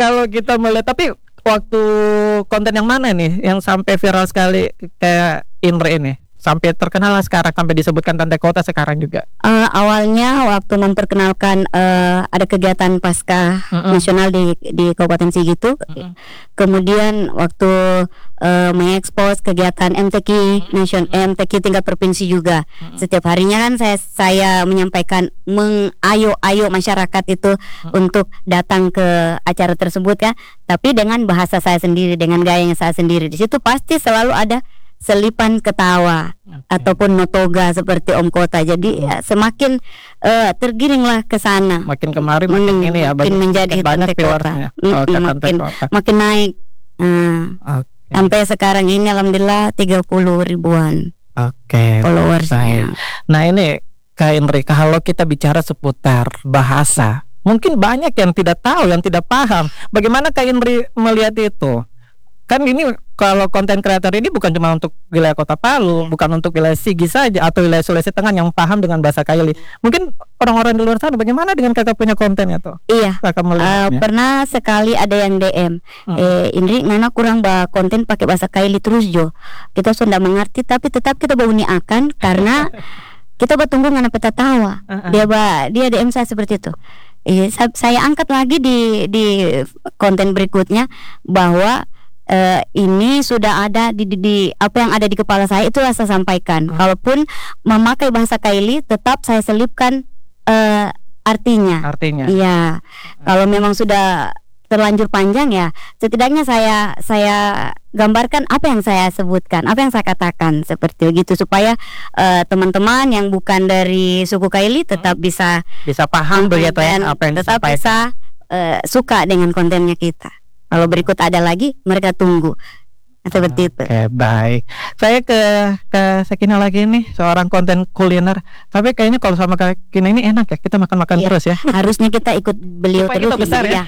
kalau kita melihat, tapi waktu konten yang mana nih yang sampai viral sekali kayak Indri ini? Sampai terkenal lah sekarang, sampai disebutkan Tante Kota sekarang juga. Awalnya waktu memperkenalkan ada kegiatan pasca nasional di Kabupaten Sigi itu, kemudian waktu mengekspos kegiatan MTQ MTQ tingkat provinsi juga. Setiap harinya kan saya menyampaikan ayo masyarakat itu untuk datang ke acara tersebut ya, tapi dengan bahasa saya sendiri, dengan gayanya saya sendiri. Di situ pasti selalu ada selipan ketawa ataupun notoga seperti Om Kota. Jadi ya, semakin tergiringlah ke sana. Makin kemarin makin ini ya, makin menjadi Tante Kota. Makin naik. Sampai sekarang ini alhamdulillah 30 ribuan followers. Nah ini Kak Indri, kalau kita bicara seputar bahasa, mungkin banyak yang tidak tahu, yang tidak paham. Bagaimana Kak Indri melihat itu? Kan ini kalau konten kreator ini bukan cuma untuk wilayah Kota Palu, bukan untuk wilayah Sigi saja atau wilayah Sulawesi Tengah yang paham dengan bahasa Kaili. Mungkin orang-orang di luar sana, bagaimana dengan kakak punya kontennya tuh? Iya. Pernah sekali ada yang DM, Indri, Nana kurang konten pakai bahasa Kaili terus Jo. Kita sudah mengerti, tapi tetap kita akan karena kita bertunggu ngana peta tawa. Dia DM saya seperti itu. Saya angkat lagi di konten berikutnya bahwa ini sudah ada di apa yang ada di kepala saya, itulah saya sampaikan. Kalaupun memakai bahasa Kaili, tetap saya selipkan artinya. Iya. Kalau memang sudah terlanjur panjang ya, setidaknya saya gambarkan apa yang saya sebutkan, apa yang saya katakan seperti itu, supaya teman-teman yang bukan dari suku Kaili tetap bisa paham begitu ya apa yang tetap bisa suka dengan kontennya kita. Kalau berikut ada lagi, mereka tunggu. Seperti itu. Oke, baik. Saya ke Sakina lagi nih, seorang konten kuliner. Tapi kayaknya kalau sama Kak Kina ini enak ya, kita makan terus ya. Harusnya kita ikut beliau supaya terus kita besar ya.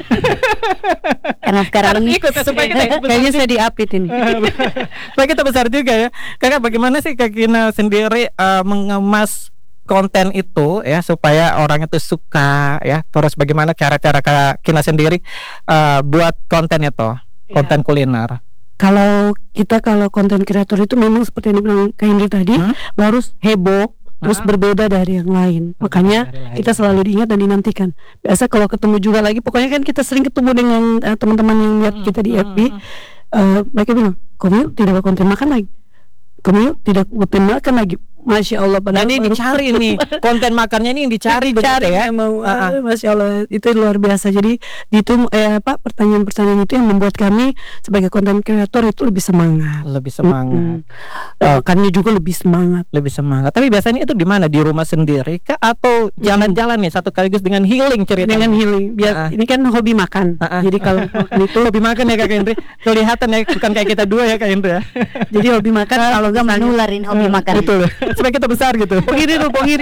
Karena sekarang ini supaya kita kayaknya saya diapit ini. Supaya kita besar juga ya. Kakak, bagaimana sih Kak Kina sendiri mengemas konten itu ya supaya orang itu suka ya, terus bagaimana cara-cara Kak Kina sendiri buat konten itu, konten kuliner? Kalau konten kreator itu memang seperti yang dibilang Kak Indri tadi, harus heboh, terus berbeda dari yang lain. Makanya kita selalu diingat dan dinantikan. Biasa kalau ketemu juga lagi, pokoknya kan kita sering ketemu dengan teman-teman yang lihat kita di FB, mereka bilang, "Kamu tidak konten makan lagi, kamu tidak konten makan lagi." Masya Allah, padahal ini dicari nih konten makannya ini yang dicari ya. Masya Allah, itu luar biasa. Jadi itu pertanyaan-pertanyaan itu yang membuat kami sebagai konten kreator itu lebih semangat. Makannya juga lebih semangat. Tapi biasanya itu di mana? Di rumah sendiri kah atau jalan-jalan nih satu kaligus dengan healing cerita? Dengan healing. Ini kan hobi makan. Jadi kalau itu hobi makan ya Kak Indri. Kelihatan ya, bukan kayak kita dua ya Kak Indri ya. Jadi hobi makan, kalau enggak menularin hobi makan. Betul. Supaya kita besar gitu. Pengiri.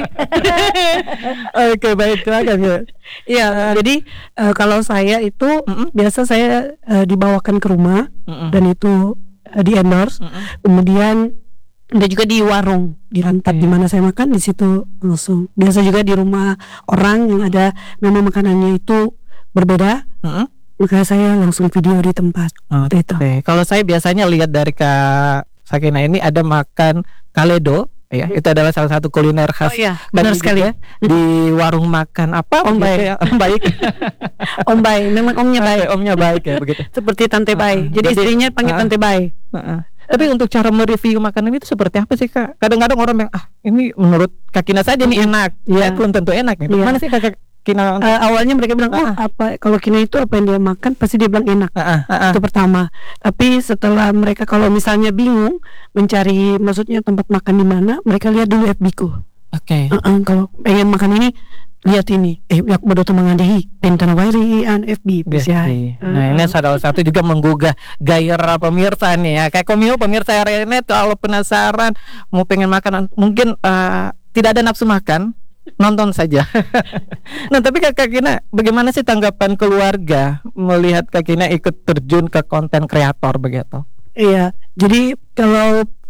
Oke, baik, silakan ya. Iya, jadi kalau saya itu biasa saya dibawakan ke rumah dan itu di endorse. Kemudian ada juga di warung di tempat di mana saya makan, di situ langsung. Biasa juga di rumah orang yang ada memang makanannya itu berbeda. Maka saya langsung video di tempat. Itu. Kalau saya biasanya lihat dari Kak Sakina ini ada makan kaledo. Ya, itu adalah salah satu kuliner khas. Benar sekali ya. Di warung makan apa? Om Baik. Om Baik. Om Baik, memang omnya baik ya begitu. Seperti Tante Baik. Jadi istrinya panggil Tante Baik. Tapi untuk cara mereview makanan itu seperti apa sih Kak? Kadang-kadang orang bilang, ini menurut Kak Kina saja ini enak. Ya, belum tentu enak nih. Mana sih Kak Kina? Awalnya mereka bilang, apa kalau Kina itu apa yang dia makan pasti dia bilang enak. Itu pertama. Tapi setelah mereka kalau misalnya bingung mencari maksudnya tempat makan di mana, mereka lihat dulu FB-ku. Kalau pengen makan ini, lihat ini. Aku baru mengadehi Pentana Wairi an FB. Nah, ini salah satu juga menggugah gairah pemirsa nih ya. Kayak komio pemirsa RNet kalau penasaran mau pengen makanan, mungkin tidak ada nafsu makan, nonton saja. Nah, tapi Kak Kina, bagaimana sih tanggapan keluarga melihat Kak Kina ikut terjun ke konten kreator begitu? Iya, jadi kalau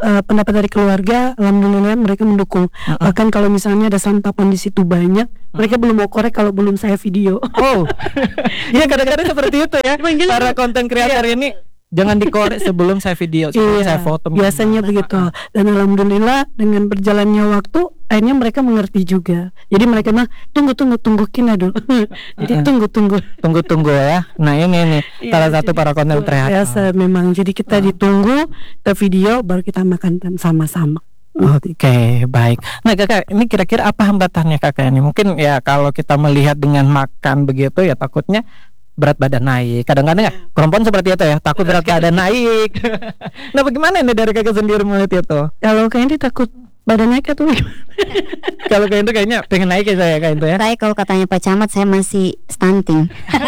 pendapat dari keluarga, alhamdulillah mereka mendukung. Bahkan kalau misalnya ada santapan di situ banyak, mereka belum mau korek kalau belum saya video. Oh, ya kadang-kadang seperti itu ya. Para konten kreator ini jangan dikorek sebelum saya video, sebelum saya foto. Biasanya begitu. Dan alhamdulillah dengan berjalannya waktu, akhirnya mereka mengerti juga. Jadi mereka bilang tunggu Kina dulu. Jadi tunggu ya. Nah ini salah satu para konten kreator. Biasa memang. Jadi kita ditunggu, kita video, baru kita makan sama-sama. Oke, baik. Nah kakak, ini kira-kira apa hambatannya kakak ini? Mungkin ya kalau kita melihat dengan makan begitu ya takutnya berat badan naik. Kadang-kadang ya perempuan seperti itu ya, takut berat badan naik. Nah bagaimana ini dari kakak sendiri melihat itu? Kalau kayaknya takut badan naik atau Kalau kayak itu kayaknya pengen naik ya saya kayak itu ya. Saya kalau katanya Pak Camat, saya masih stunting.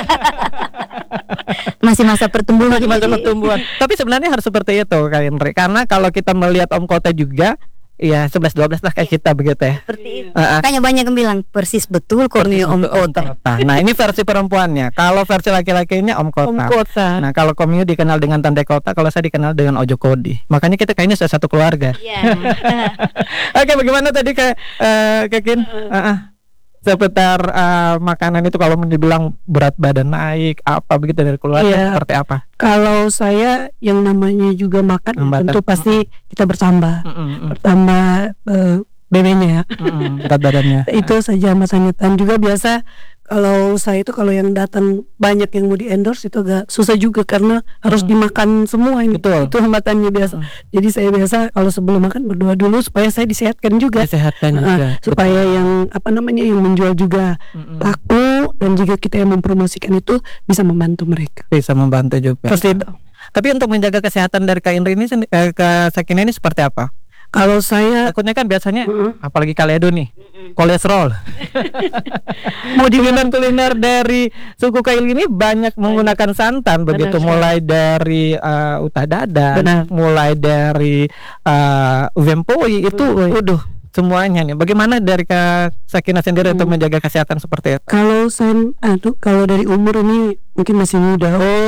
Masih masa pertumbuhan. Tapi sebenarnya harus seperti itu Kak Indri. Karena kalau kita melihat Om Kota juga, ya 11-12 lah kayak kita begitu ya. Seperti itu. Makanya banyak yang bilang persis betul kok nih Om Kota. Nah ini versi perempuannya. Kalau versi laki-lakinya Om Kota. Nah kalau Komio dikenal dengan Tante Kota, kalau saya dikenal dengan Ojo Kodi. Makanya kita kayaknya sudah satu keluarga. Oke, bagaimana tadi Kak Kin? Seputar makanan itu kalau dibilang berat badan naik apa begitu dari keluarga seperti apa? Kalau saya yang namanya juga makan tentu pasti kita bertambah BB-nya ya. Berat badannya. Itu saja masalahnya. Dan juga biasa kalau saya itu kalau yang datang banyak yang mau di endorse itu agak susah juga karena harus dimakan semua ini. Betul. Itu hambatannya biasa. Jadi saya biasa kalau sebelum makan berdoa dulu supaya saya disehatkan juga. Supaya yang yang menjual juga laku, dan juga kita yang mempromosikan itu bisa membantu mereka. Bisa membantu juga. Pasti itu. Tapi untuk menjaga kesehatan dari Kak Indri ini Kak Sakina ini seperti apa? Kalau saya takutnya kan biasanya apalagi Kaledo nih kolesterol. Mau kuliner dari suku Kail ini banyak menggunakan santan begitu, mulai dari utah dadan, mulai dari wempoi itu semuanya nih. Bagaimana dari Kak Sakina sendiri untuk menjaga kesehatan seperti itu? Kalau saya kalau dari umur ini mungkin masih muda.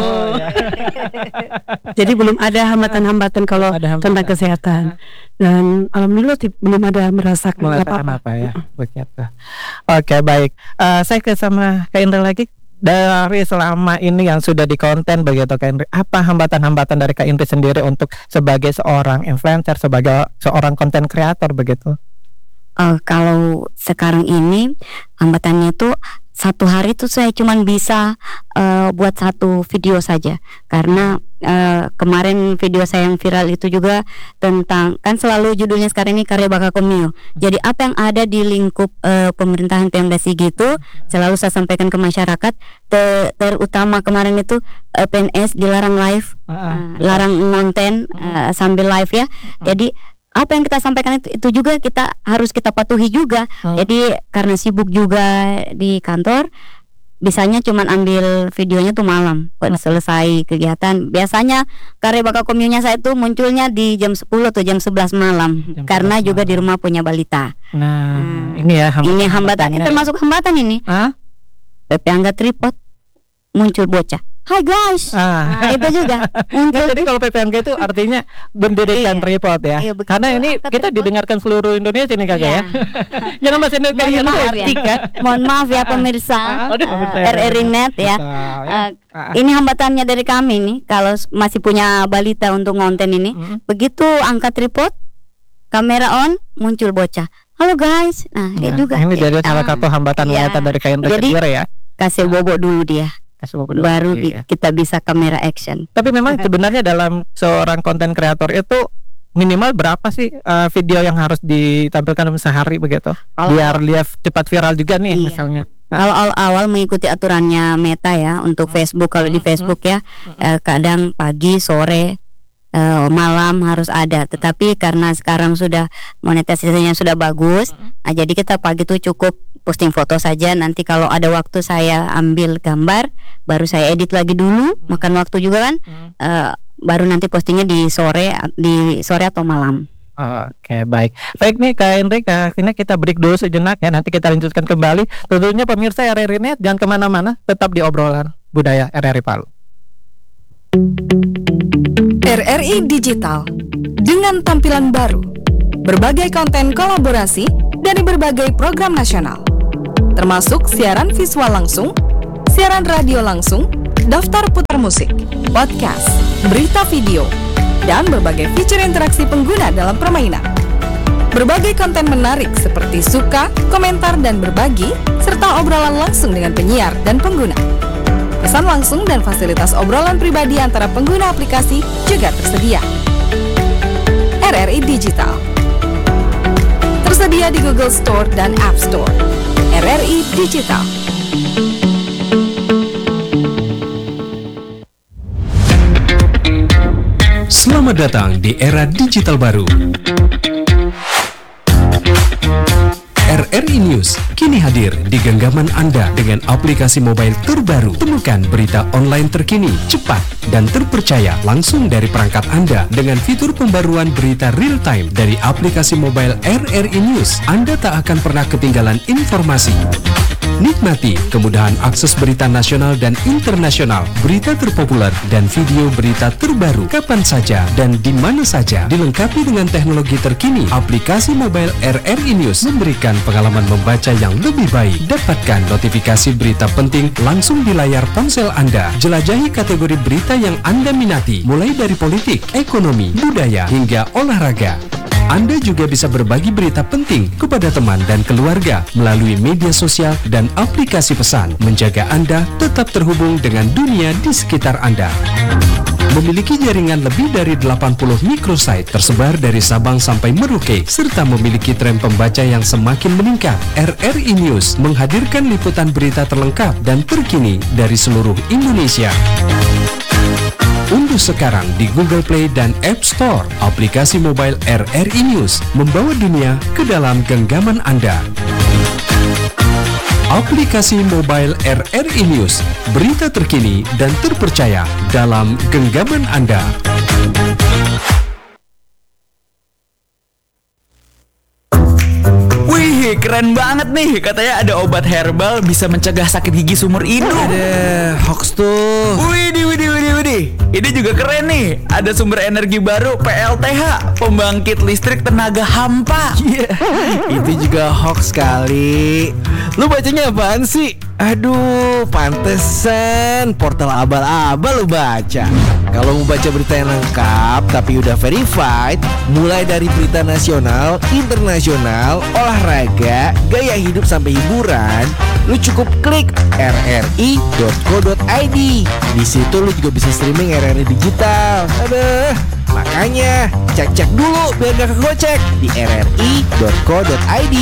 Jadi belum ada hambatan-hambatan kalau tentang kesehatan. Dan alhamdulillah belum ada merasakan apa ya. Begitu. Oke, baik. Saya ke sama Kak Indri lagi. Dari selama ini yang sudah di konten begitu Kak Indri, apa hambatan-hambatan dari Kak Indri sendiri untuk sebagai seorang influencer, sebagai seorang konten kreator begitu? Kalau sekarang ini hambatannya tuh satu hari tuh saya cuma bisa buat satu video saja, karena kemarin video saya yang viral itu juga tentang, kan selalu judulnya sekarang ini karya Baka Komio. Jadi apa yang ada di lingkup pemerintahan Pemda Sigi itu selalu saya sampaikan ke masyarakat. Terutama kemarin itu PNS dilarang live, larang ngonten sambil live ya. Jadi apa yang kita sampaikan itu juga harus kita patuhi juga. Jadi karena sibuk juga di kantor, bisanya cuman ambil videonya tuh malam selesai kegiatan. Biasanya karya Baka Komionya saya tuh munculnya di jam 10 atau jam 11 malam, karena juga di rumah punya balita. Ini ya hambatan. Termasuk hambatan ini. PP angkat tripod, muncul bocah. Hai guys, itu juga. Jadi kalau PPMG itu artinya mendirikan tripod ya. Karena ini kita didengarkan seluruh Indonesia nih kakak ya. Jangan bahasa Indonesia Mohon maaf ya pemirsa RRI Net ya. Ini hambatannya dari kami nih. Kalau masih punya balita untuk ngonten ini, begitu angkat tripod, kamera on, muncul bocah. Halo guys. Nah, dia juga. Ini jadi salah satu hambatan dari kain sendiri ya. Kasih bobok dulu dia. Baru kita bisa kamera action. Tapi memang sebenarnya dalam seorang konten kreator itu minimal berapa sih video yang harus ditampilkan dalam sehari begitu? Biar lihat cepat viral juga nih misalnya. Awal mengikuti aturannya Meta ya untuk Facebook. Kalau di Facebook ya kadang pagi, sore, malam harus ada. Tetapi karena sekarang sudah monetisasinya sudah bagus, jadi kita pagi tuh cukup posting foto saja. Nanti kalau ada waktu saya ambil gambar, baru saya edit lagi dulu, makan waktu juga kan. Baru nanti postingnya di sore atau malam. Oke, baik nih Kak Indri, kita break dulu sejenak ya. Nanti kita lanjutkan kembali. Tentunya pemirsa RRI Net jangan kemana-mana, tetap di obrolan budaya RRI Palu. RRI Digital. dengan tampilan baru, berbagai konten kolaborasi dari berbagai program nasional, termasuk siaran visual langsung, siaran radio langsung, daftar putar musik, podcast, berita video, dan berbagai fitur interaksi pengguna dalam permainan. Berbagai konten menarik seperti suka, komentar, dan berbagi, serta obrolan langsung dengan penyiar dan pengguna. Pesan langsung dan fasilitas obrolan pribadi antara pengguna aplikasi juga tersedia. RRI Digital tersedia di Google Store dan App Store. RRI Digital. Selamat datang di era digital baru. RRI News kini hadir di genggaman Anda dengan aplikasi mobile terbaru. Temukan berita online terkini, cepat, dan terpercaya langsung dari perangkat Anda dengan fitur pembaruan berita real time dari aplikasi mobile RRI News. Anda tak akan pernah ketinggalan informasi. Nikmati kemudahan akses berita nasional dan internasional, berita terpopuler, dan video berita terbaru kapan saja dan di mana saja. Dilengkapi dengan teknologi terkini, aplikasi mobile RRI News memberikan pengalaman membaca yang lebih baik. Dapatkan notifikasi berita penting langsung di layar ponsel Anda. Jelajahi kategori berita yang Anda minati, mulai dari politik, ekonomi, budaya, hingga olahraga. Anda juga bisa berbagi berita penting kepada teman dan keluarga melalui media sosial dan aplikasi pesan, menjaga Anda tetap terhubung dengan dunia di sekitar Anda. Memiliki jaringan lebih dari 80 microsite tersebar dari Sabang sampai Merauke, serta memiliki tren pembaca yang semakin meningkat. RRI News menghadirkan liputan berita terlengkap dan terkini dari seluruh Indonesia. Unduh sekarang di Google Play dan App Store aplikasi mobile RRI News, membawa dunia ke dalam genggaman Anda. Aplikasi mobile RRI News, berita terkini dan terpercaya dalam genggaman Anda. Wih, keren banget nih. Katanya ada obat herbal bisa mencegah sakit gigi seumur hidup. Ada hoax tuh. Widih. Ini juga keren nih. Ada sumber energi baru PLTH, pembangkit listrik tenaga hampa. Itu juga hoax kali. Lu bacanya apaan sih? Aduh, pantesan portal abal-abal lu baca. Kalau mau baca berita yang lengkap tapi udah verified, mulai dari berita nasional, internasional, olahraga, gaya hidup sampai hiburan, lu cukup klik rri.co.id. Di situ lu juga bisa streaming RRI Digital. Aduh, makanya cek-cek dulu biar gak kegocek di rri.co.id.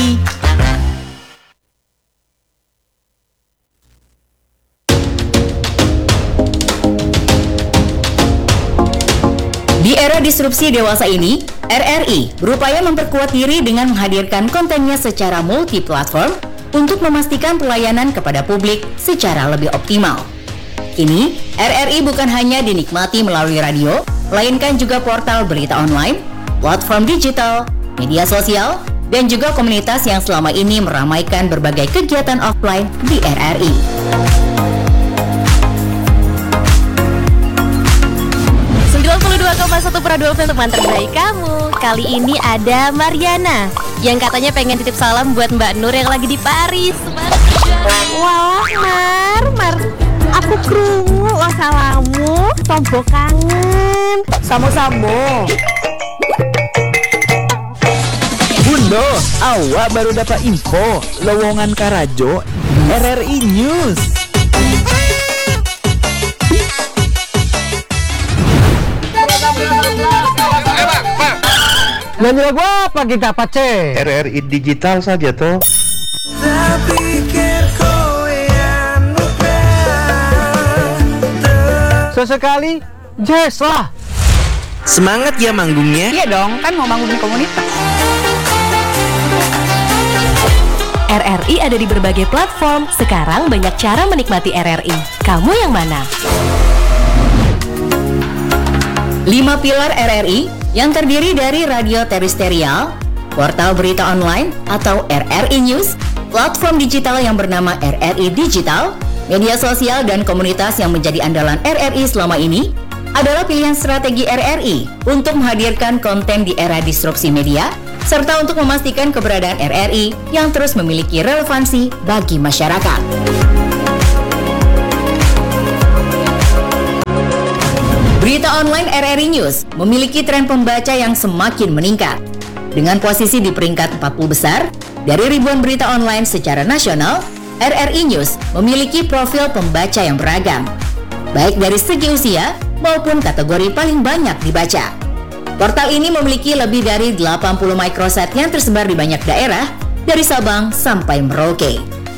Di era disrupsi dewasa ini, RRI berupaya memperkuat diri dengan menghadirkan kontennya secara multi-platform untuk memastikan pelayanan kepada publik secara lebih optimal. Kini, RRI bukan hanya dinikmati melalui radio, melainkan juga portal berita online, platform digital, media sosial, dan juga komunitas yang selama ini meramaikan berbagai kegiatan offline di RRI. Satu Prado teman terbaik kamu. Kali ini ada Mariana yang katanya pengen titip salam buat Mbak Nur yang lagi di Paris. Wah, Mar, aku krungu lo salamu, tombo kangen. Samo-samo. Bundo, awak baru dapat info lowongan Karajo RRI News. Nyanyi lagu apa kita Pace? RRI Digital saja toh. Sesekali jazz lah. Semangat ya manggungnya. Iya dong, kan mau bangun komunitas. RRI ada di berbagai platform. Sekarang banyak cara menikmati RRI. Kamu yang mana? 5 pilar RRI yang terdiri dari radio terestrial, portal berita online atau RRI News, platform digital yang bernama RRI Digital, media sosial dan komunitas yang menjadi andalan RRI selama ini, adalah pilihan strategi RRI untuk menghadirkan konten di era disrupsi media, serta untuk memastikan keberadaan RRI yang terus memiliki relevansi bagi masyarakat. Berita online RRI News memiliki tren pembaca yang semakin meningkat. Dengan posisi di peringkat 40 besar, dari ribuan berita online secara nasional, RRI News memiliki profil pembaca yang beragam, baik dari segi usia maupun kategori paling banyak dibaca. Portal ini memiliki lebih dari 80 microsite yang tersebar di banyak daerah, dari Sabang sampai Merauke.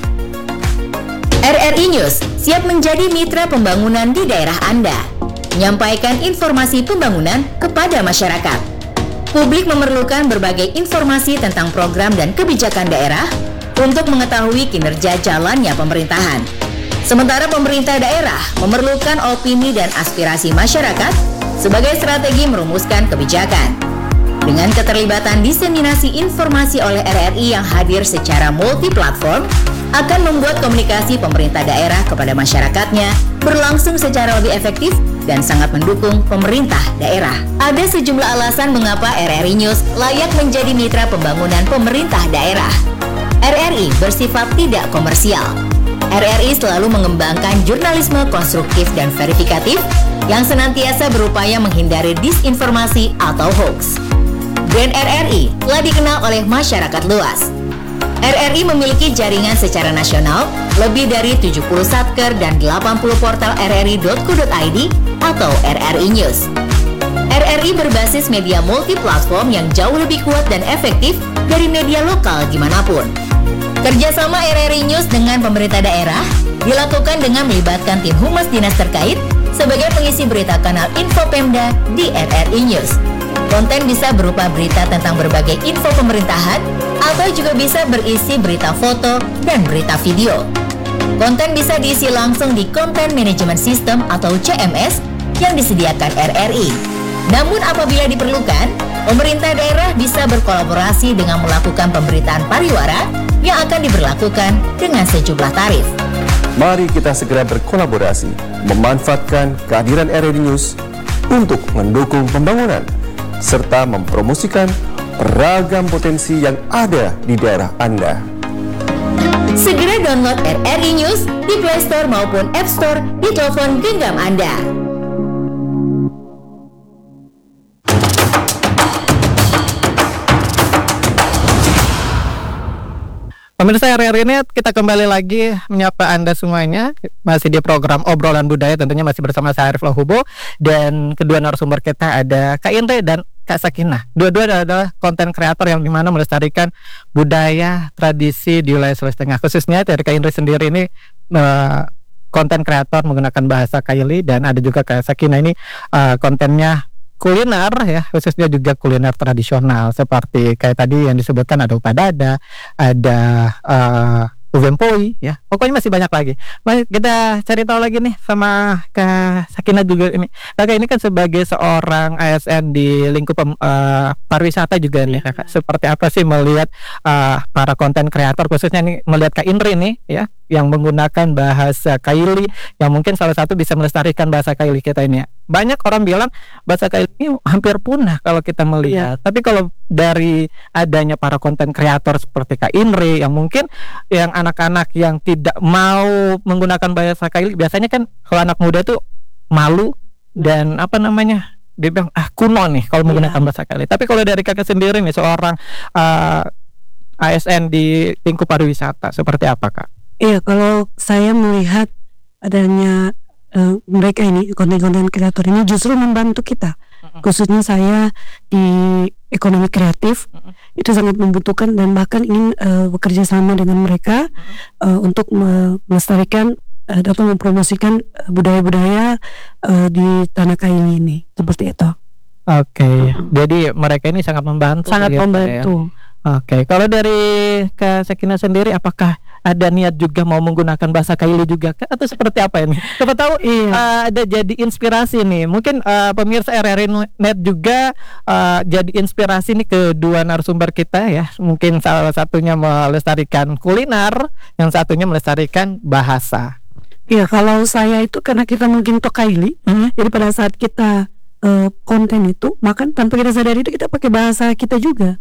RRI News siap menjadi mitra pembangunan di daerah Anda, menyampaikan informasi pembangunan kepada masyarakat. Publik memerlukan berbagai informasi tentang program dan kebijakan daerah untuk mengetahui kinerja jalannya pemerintahan. Sementara pemerintah daerah memerlukan opini dan aspirasi masyarakat sebagai strategi merumuskan kebijakan. Dengan keterlibatan diseminasi informasi oleh RRI yang hadir secara multi-platform, akan membuat komunikasi pemerintah daerah kepada masyarakatnya berlangsung secara lebih efektif dan sangat mendukung pemerintah daerah. Ada sejumlah alasan mengapa RRI News layak menjadi mitra pembangunan pemerintah daerah. RRI bersifat tidak komersial. RRI selalu mengembangkan jurnalisme konstruktif dan verifikatif yang senantiasa berupaya menghindari disinformasi atau hoax. Brand RRI telah dikenal oleh masyarakat luas. RRI memiliki jaringan secara nasional, lebih dari 70 satker dan 80 portal rri.co.id atau RRI News. RRI berbasis media multi-platform yang jauh lebih kuat dan efektif dari media lokal dimanapun. Kerjasama RRI News dengan pemerintah daerah dilakukan dengan melibatkan tim humas dinas terkait sebagai pengisi berita kanal Info Pemda di RRI News. Konten bisa berupa berita tentang berbagai info pemerintahan atau juga bisa berisi berita foto dan berita video. Konten bisa diisi langsung di Content Management System atau CMS yang disediakan RRI. Namun apabila diperlukan, pemerintah daerah bisa berkolaborasi dengan melakukan pemberitaan pariwara yang akan diberlakukan dengan sejumlah tarif. Mari kita segera berkolaborasi, memanfaatkan kehadiran RRI News untuk mendukung pembangunan serta mempromosikan beragam potensi yang ada di daerah Anda. Segera download RRI News di Play Store maupun App Store di telepon genggam Anda. Pemirsa RRI Net, kita kembali lagi menyapa Anda semuanya. Masih di program Obrolan Budaya, tentunya masih bersama saya Arif Lahubo. Dan kedua narasumber kita ada Kak Indri dan Kak Sakinah. Dua-dua adalah konten kreator yang dimana melestarikan budaya tradisi di wilayah Sulawesi Tengah. Khususnya dari Kak Indri sendiri ini konten kreator menggunakan bahasa Kaili, dan ada juga Kak Sakinah ini kontennya kuliner ya, khususnya juga kuliner tradisional seperti kayak tadi yang disebutkan ada upadada, ada uvempoi ya. Pokoknya masih banyak lagi. Mari kita cari tahu lagi nih sama Kak Sakinah juga ini. Kakak ini kan sebagai seorang ASN di lingkup pariwisata juga nih Kakak. Seperti apa sih melihat para konten kreator, khususnya nih melihat Kak Indri nih ya, yang menggunakan bahasa Kaili yang mungkin salah satu bisa melestarikan bahasa Kaili kita ini ya. Banyak orang bilang bahasa Kaili ini hampir punah kalau kita melihat. Tapi kalau dari adanya para konten kreator seperti Kak Indri yang mungkin yang anak-anak yang tidak mau menggunakan bahasa Kaili, biasanya kan kalau anak muda tuh malu dan apa namanya, dia bilang kuno nih kalau menggunakan bahasa Kaili. Tapi kalau dari Kakak sendiri nih seorang ASN di lingkup pariwisata, seperti apa Kak? Iya, kalau saya melihat adanya mereka ini konten-konten kreator ini justru membantu kita, khususnya saya di ekonomi kreatif itu sangat membutuhkan dan bahkan ingin bekerja sama dengan mereka untuk melestarikan atau mempromosikan budaya-budaya di tanah Kaili ini, seperti itu. Oke, jadi mereka ini sangat membantu. Sangat membantu. Ya. Oke, kalau dari Kak Sakinah sendiri, apakah ada niat juga mau menggunakan bahasa Kaili juga atau seperti apa ini? Siapa tahu ada jadi inspirasi nih. Mungkin pemirsa RRI Net juga jadi inspirasi nih kedua narasumber kita ya. Mungkin salah satunya melestarikan kuliner, yang satunya melestarikan bahasa. Ya kalau saya itu karena kita mungkin Tokaili, jadi pada saat kita konten itu, maka tanpa kita sadari itu kita pakai bahasa kita juga.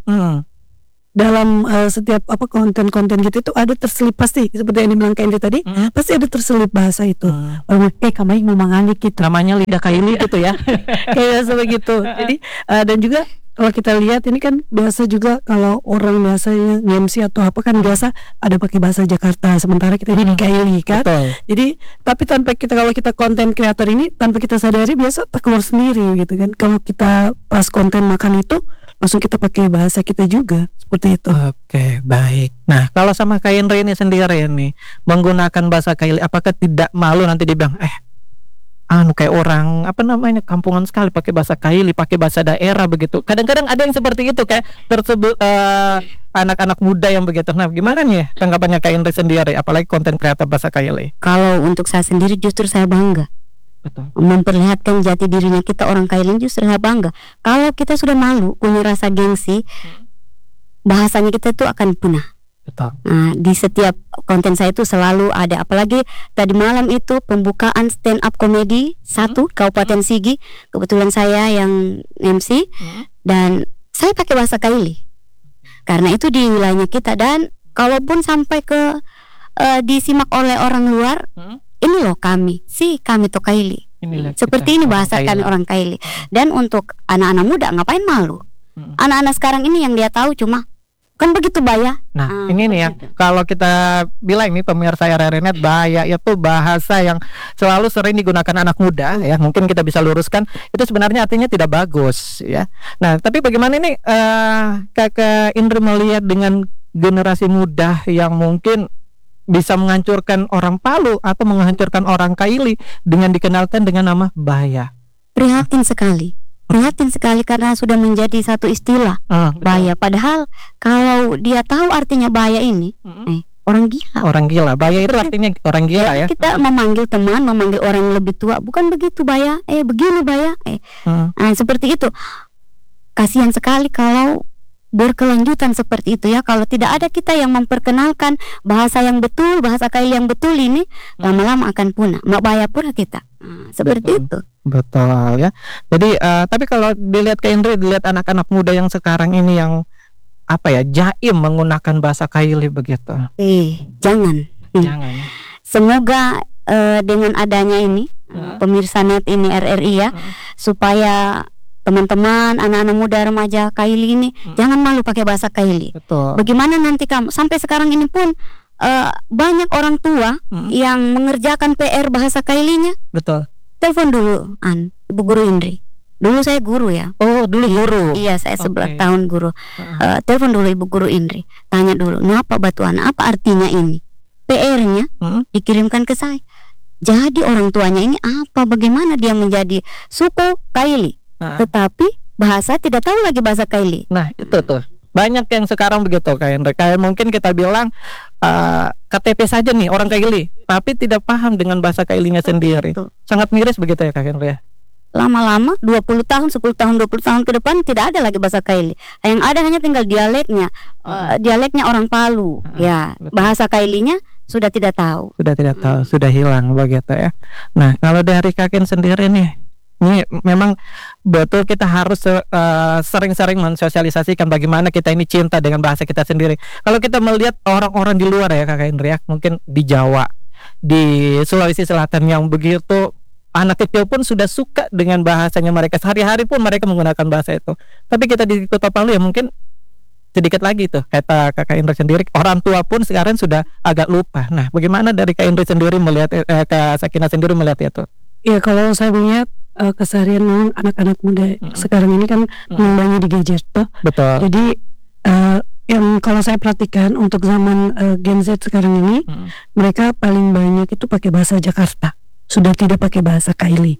Dalam setiap konten-konten gitu itu ada terselip pasti seperti yang dibilang Kak Indri tadi, pasti ada terselip bahasa itu. Kami mau mengalik gitu. Namanya lidah Kaili gitu ya. Kayak sebegitu. Jadi dan juga kalau kita lihat ini kan biasa juga kalau orang biasanya MC atau apa kan biasa ada pakai bahasa Jakarta, sementara kita ini di Kaili kan. Jadi tapi kalau kita konten kreator ini tanpa kita sadari biasa keluar sendiri gitu kan. Kalau kita pas konten makan itu langsung kita pakai bahasa kita juga seperti itu. Oke, baik. Nah, kalau sama Kak Indri ini sendiri nih menggunakan bahasa Kaili, apakah tidak malu nanti dibilang kayak orang kampungan sekali pakai bahasa Kaili, pakai bahasa daerah begitu. Kadang-kadang ada yang seperti itu kayak tersebut anak-anak muda yang begitu. Nah, gimana nih tanggapannya Kak Indri sendiri apalagi konten kreator bahasa Kaili? Kalau untuk saya sendiri justru saya bangga. Betul. Memperlihatkan jati dirinya kita orang Kaili justru saya bangga. Kalau kita sudah malu, punya rasa gengsi, bahasanya kita itu akan punah. Betul. Nah, di setiap konten saya itu selalu ada, apalagi tadi malam itu pembukaan stand up komedi 1 Kabupaten Sigi, kebetulan saya yang MC dan saya pakai bahasa Kaili karena itu di wilayahnya kita, dan kalaupun sampai ke disimak oleh orang luar, ini loh kami Tokaili, seperti ini bahasa kami orang Kaili. Dan untuk anak-anak muda ngapain malu? Anak-anak sekarang ini yang dia tahu cuma kan begitu Baya. Nah, ini nih ya, kalau kita bilang nih pemirsa RRNet, Baya itu bahasa yang selalu sering digunakan anak muda ya. Mungkin kita bisa luruskan itu sebenarnya artinya tidak bagus ya. Nah, tapi bagaimana nih Kakak Indri melihat dengan generasi muda yang mungkin bisa menghancurkan orang Palu atau menghancurkan orang Kaili dengan dikenalkan dengan nama Baya? Prihatin sekali karena sudah menjadi satu istilah Baya. Padahal kalau dia tahu artinya Baya ini orang gila. Baya itu artinya orang gila ya. Kita memanggil teman, memanggil orang yang lebih tua, bukan begitu Baya, begini Baya, nah, seperti itu. Kasihan sekali kalau berkelanjutan seperti itu ya. Kalau tidak ada kita yang memperkenalkan bahasa yang betul, bahasa Kaili yang betul ini, lama-lama akan punah. Baya pura kita. Seperti itu. Betul ya. Jadi tapi kalau dilihat Kak Indri, dilihat anak-anak muda yang sekarang ini yang jaim menggunakan bahasa Kaili begitu. Jangan. Semoga dengan adanya ini pemirsa net ini RRI ya, supaya teman-teman anak-anak muda remaja Kaili ini jangan malu pakai bahasa Kaili. Betul. Bagaimana nanti kamu sampai sekarang ini pun banyak orang tua yang mengerjakan PR bahasa Kailinya. Betul. Telepon dulu Ibu Guru Indri. Dulu saya guru ya. Oh, dulu guru. Iya, saya 11 tahun guru. Telepon dulu Ibu Guru Indri. Tanya dulu, "Napa batuan? Apa artinya ini?" PR-nya dikirimkan ke saya. Jadi orang tuanya ini apa? Bagaimana dia menjadi suku Kaili? Tetapi bahasa tidak tahu lagi bahasa Kaili. Nah, itu tuh. Banyak yang sekarang begitu kayak mungkin kita bilang KTP saja nih orang Kaili, tapi tidak paham dengan bahasa Kailinya sendiri. Sangat miris begitu ya Kak Indri ya. Lama-lama 20 tahun, 10 tahun, 20 tahun ke depan tidak ada lagi bahasa Kaili. Yang ada hanya tinggal dialeknya. Dialeknya orang Palu. Ya, betul. Bahasa Kailinya sudah tidak tahu. Sudah hilang begitu ya. Nah, kalau dari Kak Indri sendiri nih, ini memang betul kita harus sering-sering mensosialisasikan bagaimana kita ini cinta dengan bahasa kita sendiri. Kalau kita melihat orang-orang di luar ya Kak Indri ya, mungkin di Jawa, di Sulawesi Selatan yang begitu anak kecil pun sudah suka dengan bahasanya mereka, sehari-hari pun mereka menggunakan bahasa itu. Tapi kita di Kota Palu ya mungkin sedikit lagi tuh, kata Kak Indri sendiri, orang tua pun sekarang sudah agak lupa. Nah, bagaimana dari Kak Indri sendiri melihat, Kak Sakina sendiri melihat itu? Ya kalau saya melihat keseharian anak-anak muda sekarang ini kan banyak di gadget tuh. Betul. Jadi yang kalau saya perhatikan untuk zaman Gen Z sekarang ini, mereka paling banyak itu pakai bahasa Jakarta, sudah tidak pakai bahasa Kaili.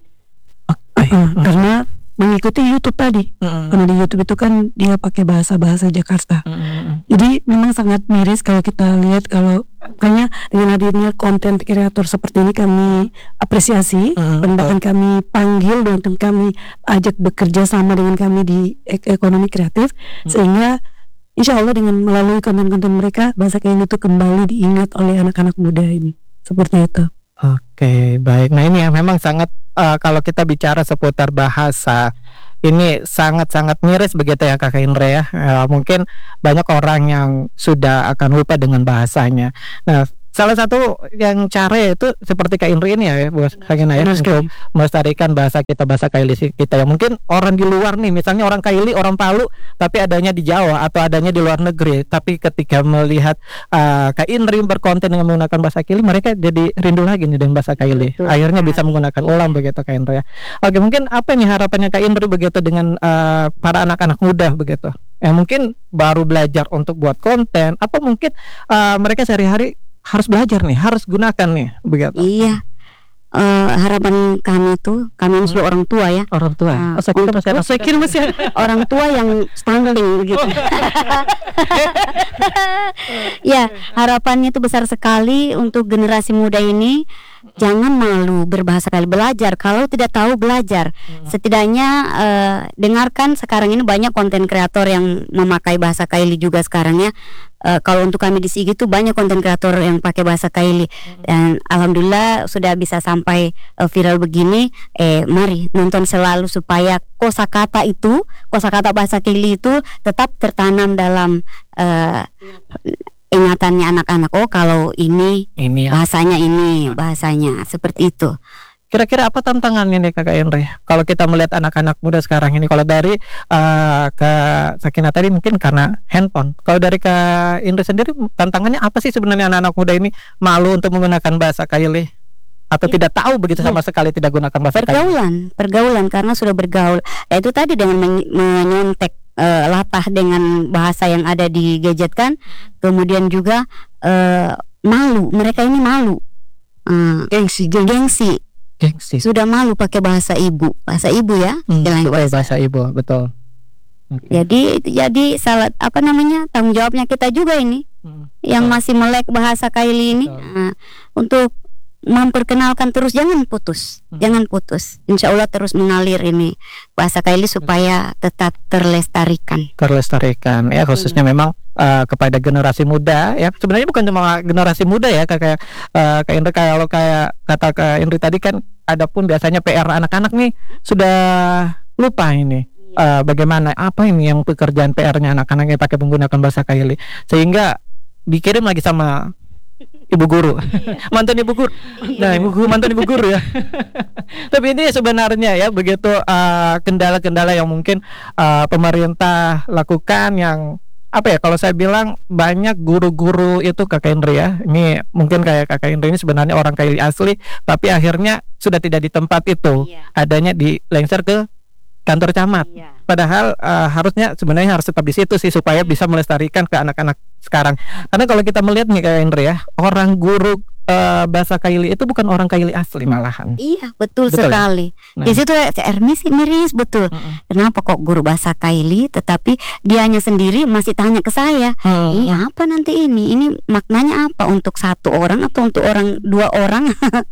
Karena mengikuti YouTube tadi. Karena di YouTube itu kan dia pakai bahasa Jakarta. Jadi memang sangat miris kalau kita lihat, kalau makanya dengan hadirnya konten kreator seperti ini kami apresiasi, bahkan kami panggil dan kami ajak bekerja sama dengan kami di ekonomi kreatif, sehingga insya Allah dengan melalui konten-konten mereka bahasa Kaili itu kembali diingat oleh anak-anak muda ini. Seperti itu. Oke, baik. Nah ini yang memang sangat kalau kita bicara seputar bahasa ini sangat-sangat miris begitu ya Kakak Indra ya. Mungkin banyak orang yang sudah akan lupa dengan bahasanya. Nah, salah satu yang cara itu seperti Kak Indri ini ya, Bos Sagina ya, untuk melestarikan bahasa kita, bahasa Kaili kita yang mungkin orang di luar nih, misalnya orang Kaili, orang Palu, tapi adanya di Jawa atau adanya di luar negeri, tapi ketika melihat Kak Indri berkonten dengan menggunakan bahasa Kaili, mereka jadi rindu lagi nih dengan bahasa Kaili. Akhirnya bisa menggunakan ulang begitu Kak Indri ya. Oke, mungkin apa nih harapannya Kak Indri begitu dengan para anak-anak muda begitu? Mungkin baru belajar untuk buat konten, apa mungkin mereka sehari-hari harus belajar nih, harus gunakan nih, begitu. Iya. Harapan kami tuh, kami masih orang tua ya. Orang tua. Saya kira masih orang tua yang stunting gitu. Ya, harapannya itu besar sekali untuk generasi muda ini. Jangan malu berbahasa Kaili, belajar. Kalau tidak tahu, belajar. Setidaknya dengarkan sekarang ini banyak konten kreator yang memakai bahasa Kaili juga sekarang ya. Kalau untuk kami di Sigi itu banyak konten kreator yang pakai bahasa Kaili. Dan alhamdulillah sudah bisa sampai viral begini. Mari nonton selalu supaya kosakata bahasa Kaili itu tetap tertanam dalam ingatannya anak-anak. Oh, kalau ini bahasanya seperti itu. Kira-kira apa tantangannya nih Kakak Indri? Kalau kita melihat anak-anak muda sekarang ini, kalau dari Kak Sakina tadi mungkin karena handphone. Kalau dari Kak Indri sendiri, tantangannya apa sih sebenarnya anak-anak muda ini malu untuk menggunakan bahasa Kaili? Atau tidak tahu begitu sama sekali tidak gunakan bahasa Kaili? Pergaulan karena sudah bergaul. Itu tadi dengan menyontek latah dengan bahasa yang ada di gadget kan. Kemudian juga malu, mereka ini malu. Gengsi. Sudah malu pakai bahasa ibu ya. Bahasa ibu, betul. Okay. Jadi salah tanggung jawabnya kita juga ini yang masih melek bahasa Kaili ini untuk memperkenalkan terus, jangan putus. Insya Allah terus mengalir ini bahasa Kaili supaya tetap terlestarikan ya, khususnya memang kepada generasi muda ya. Sebenarnya bukan cuma generasi muda ya Kak Indri, kalau kayak kata Kak Indri tadi kan, adapun biasanya PR anak-anak nih sudah lupa ini. Bagaimana apa ini yang pekerjaan PR-nya anak-anak yang pakai menggunakan bahasa Kaili, sehingga dikirim lagi sama ibu guru, mantan ibu guru. Nah, mantan ibu guru ya. Tapi ini sebenarnya ya begitu kendala-kendala yang mungkin pemerintah lakukan, yang apa ya, kalau saya bilang banyak guru-guru itu Kakak Indri ya. Ini mungkin kayak Kakak Indri ini sebenarnya orang Kaili asli, tapi akhirnya sudah tidak di tempat itu, adanya di lengser ke kantor camat. Padahal harusnya sebenarnya harus tetap di situ sih, supaya bisa melestarikan ke anak-anak sekarang. Karena kalau kita melihat nih Kak Indri ya, orang guru bahasa Kaili itu bukan orang Kaili asli malahan. Iya, betul sekali. Nah, di situ miris betul. Kenapa kok guru bahasa Kaili tetapi dianya sendiri masih tanya ke saya, ini apa nanti ini maknanya apa, untuk satu orang atau untuk dua orang?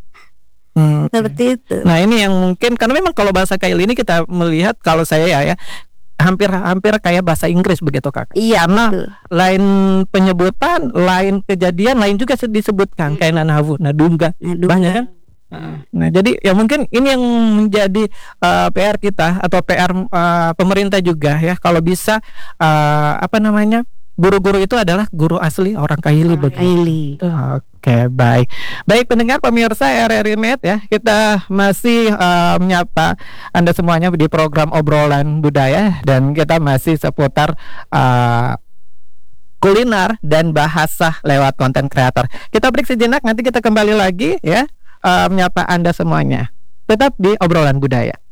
Seperti itu. Nah ini yang mungkin karena memang kalau bahasa Kaili ini kita melihat, kalau saya ya hampir kayak bahasa Inggris begitu Kak. Iya, karena lain penyebutan, lain kejadian, lain juga disebutkan kayak nanavu, nadungga, banyak kan. Nah jadi ya mungkin ini yang menjadi PR kita atau PR pemerintah juga ya, kalau bisa guru-guru itu adalah guru asli orang Kaili begitu. Oke, baik pendengar pemirsa RRI Net ya, kita masih menyapa Anda semuanya di program Obrolan Budaya, dan kita masih seputar kuliner dan bahasa lewat konten kreator. Kita break sejenak, nanti kita kembali lagi ya, menyapa Anda semuanya. Tetap di Obrolan Budaya.